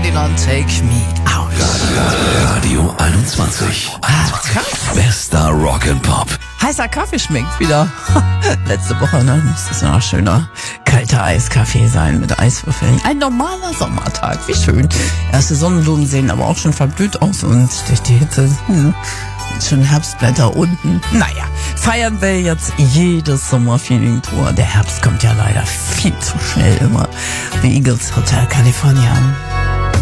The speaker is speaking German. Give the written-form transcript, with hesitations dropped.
Original Take Me Out. Radio 21. Bester Rock and Pop. Heißer Kaffee schmeckt wieder. Letzte Woche, ne? Muss das noch schöner kalter Eiskaffee sein mit Eiswürfeln. Ein normaler Sommertag, wie schön. Erste Sonnenblumen sehen aber auch schon verblüht aus und durch die Hitze schon Herbstblätter unten. Naja, feiern wir jetzt jedes Sommerfeeling-Tour. Der Herbst kommt ja leider viel zu schnell immer. The Eagles, Hotel California.